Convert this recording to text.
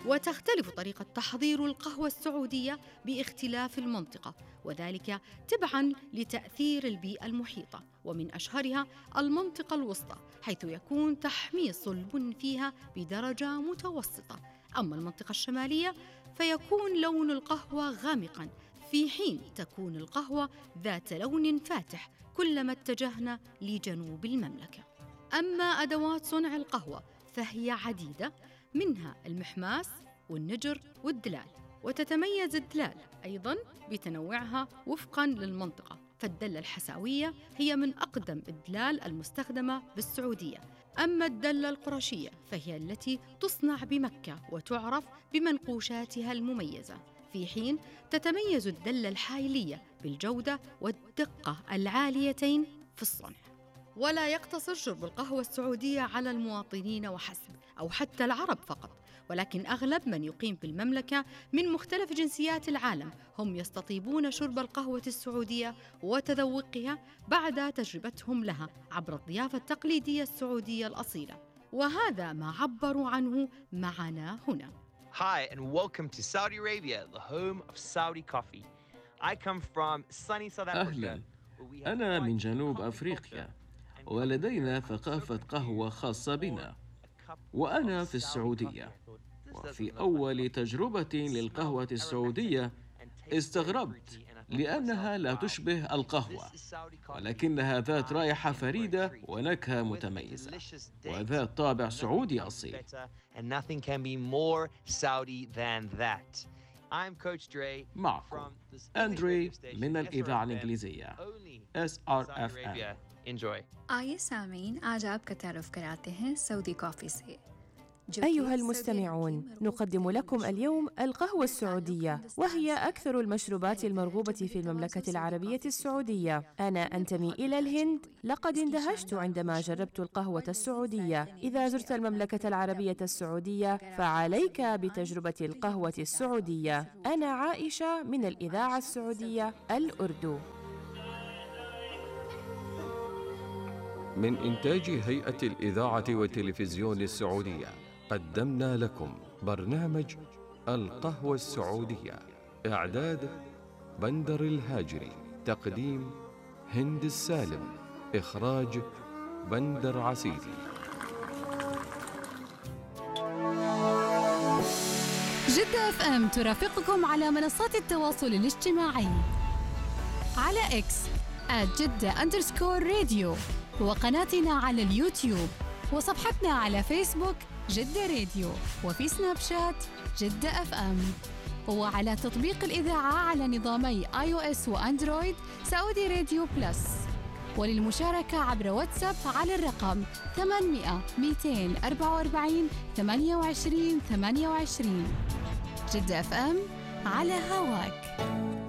وتختلف طريقة تحضير القهوة السعودية باختلاف المنطقة، وذلك تبعاً لتأثير البيئة المحيطة، ومن أشهرها المنطقة الوسطى، حيث يكون تحميص البن فيها بدرجة متوسطة. أما المنطقة الشمالية فيكون لون القهوة غامقاً، في حين تكون القهوة ذات لون فاتح كلما اتجهنا لجنوب المملكة. أما أدوات صنع القهوة فهي عديدة، منها المحماس والنجر والدلال، وتتميز الدلال أيضاً بتنوعها وفقاً للمنطقة، فالدلة الحساوية هي من أقدم الدلال المستخدمة بالسعودية. أما الدلة القرشية فهي التي تصنع بمكة وتعرف بمنقوشاتها المميزة، في حين تتميز الدلة الحائلية بالجودة والدقة العاليتين في الصنع. ولا يقتصر شرب القهوة السعودية على المواطنين وحسب أو حتى العرب فقط، ولكن أغلب من يقيم في المملكة من مختلف جنسيات العالم هم يستطيبون شرب القهوة السعودية وتذوقها بعد تجربتهم لها عبر الضيافة التقليدية السعودية الأصيلة، وهذا ما عبروا عنه معنا هنا. Hi and welcome to Saudi Arabia, the home of Saudi coffee. I come from sunny South Africa. أهلاً، أنا من جنوب أفريقيا ولدينا ثقافة قهوة خاصة بنا، وأنا في السعودية. وفي أول تجربة للقهوة السعودية استغربت لأنها لا تشبه القهوة، ولكنها ذات رائحة فريدة ونكهة متميزة وذات طابع سعودي أصيل. معكم أندري من الإذاعة الإنجليزية SRFM. आइए सामीन, आज आपका तारुफ कराते हैं सऊदी कॉफ़ी से। أيها المستمعون، نقدم لكم اليوم القهوة السعودية، وهي أكثر المشروبات المرغوبة في المملكة العربية السعودية. أنا أنتمي إلى الهند، لقد اندهشت عندما جربت القهوة السعودية. إذا زرت المملكة العربية السعودية فعليك بتجربة القهوة السعودية. أنا عائشة من الإذاعة السعودية الأردو. من إنتاج هيئة الإذاعة والتلفزيون السعودية قدمنا لكم برنامج القهوة السعودية. إعداد بندر الهاجري، تقديم هند السالم، إخراج بندر عسيدي. جدة FM ترافقكم على منصات التواصل الاجتماعي على إكس @جدة_راديو، وقناتنا على اليوتيوب، وصفحتنا على فيسبوك جدة راديو، وفي سناب شات جدة FM، وعلى تطبيق الإذاعة على نظامي iOS وأندرويد سعودي راديو بلس. وللمشاركة عبر واتساب على الرقم 800 244 28 28. جدة FM على هواك.